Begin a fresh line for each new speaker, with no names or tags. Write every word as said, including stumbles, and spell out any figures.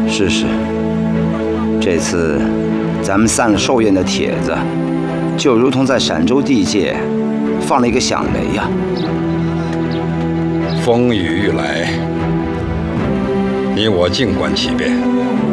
是是，这次咱们散了寿宴的帖子，就如同在陕州地界放了一个响雷呀。
风雨欲来，你我静观其变。